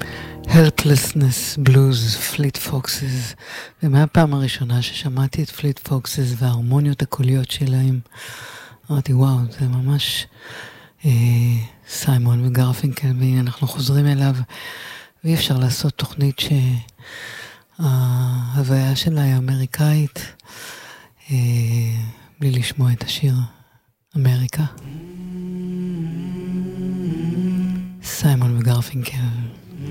Helplessness Blues, פליט פוקסס. ומהפעם הראשונה ששמעתי את פליט פוקסס וההרמוניות הקוליות שלהם, אמרתי וואו, זה ממש סיימון וגרפינקל, והנה אנחנו חוזרים אליו, ואי אפשר לעשות תוכנית שההוויה שלה היא אמריקאית, בלי לשמוע את השיר אמריקה. סיימון וגרפינקל.